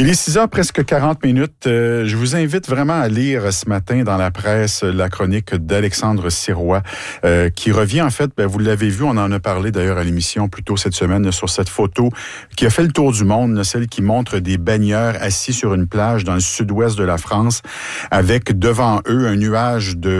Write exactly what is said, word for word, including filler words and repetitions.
Il est six heures, presque quarante minutes. Euh, je vous invite vraiment à lire ce matin dans la presse la chronique d'Alexandre Sirois, euh, qui revient en fait, ben, vous l'avez vu, on en a parlé d'ailleurs à l'émission plus tôt cette semaine, sur cette photo qui a fait le tour du monde, celle qui montre des baigneurs assis sur une plage dans le sud-ouest de la France, avec devant eux un nuage de